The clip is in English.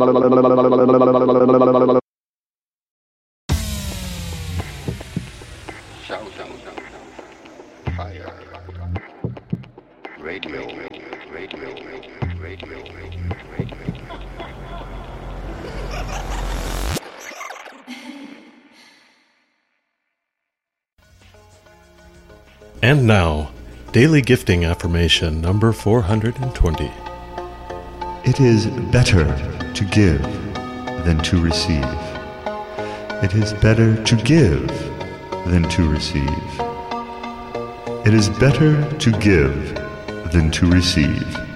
Fire. Radio. And now, Daily Gifting Affirmation number 420. It is better to give than to receive. It is better to give than to receive. It is better to give than to receive.